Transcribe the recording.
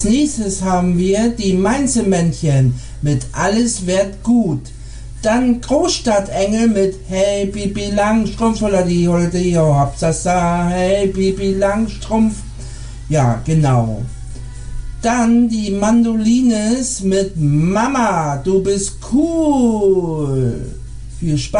Als nächstes haben wir die Mainzelmännchen mit Alles wird gut. Dann Großstadtengel mit Hey Pipi Langstrumpf, Holladi Holladi ho Hopsasa, Hey Pipi Langstrumpf. Ja, genau. Dann die Mandolines mit Mama, du bist cool. Viel Spaß.